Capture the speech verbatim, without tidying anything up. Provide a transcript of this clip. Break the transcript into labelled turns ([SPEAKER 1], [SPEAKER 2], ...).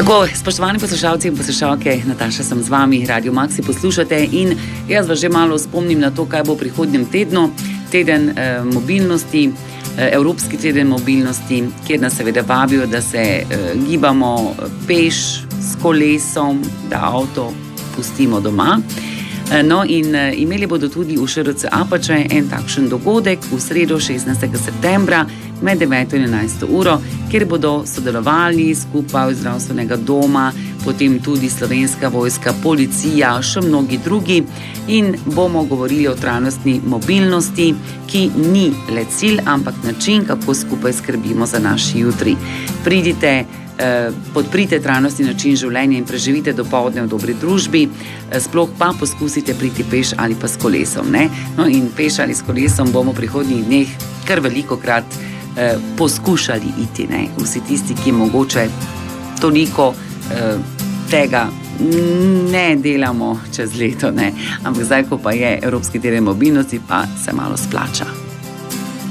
[SPEAKER 1] Tako, spoštovani poslušalci in poslušalke, Nataša sem z vami, Radio Maxi poslušate in jaz vas že malo spomnim na to, kaj bo v prihodnjem tednu, teden eh, mobilnosti, eh, Evropski teden mobilnosti, kjer nas seveda vabijo, da se eh, gibamo peš, s kolesom, da avto pustimo doma. No in imeli bodo tudi v Š R C Apače en takšen dogodek v sredo šestnajstega septembra med deveto in enajsto uro, kjer bodo sodelovali skupaj iz zdravstvenega doma, potem tudi Slovenska vojska, policija, še mnogi drugi in bomo govorili o trajnostni mobilnosti, ki ni le cilj, ampak način, kako skupaj skrbimo za naš jutri. Pridite, podprite trajnostni način življenja in preživite dopoldne v dobri družbi, sploh pa poskusite priti peš ali pa s kolesom. Ne? No in peš ali s kolesom bomo v prihodnjih dneh kar velikokrat eh, poskušali iti. Ne? Vsi tisti, ki mogoče toliko eh, tega ne delamo čez leto, ne? Ampak zdaj, ko pa je Evropski teden mobilnosti, pa se malo splača.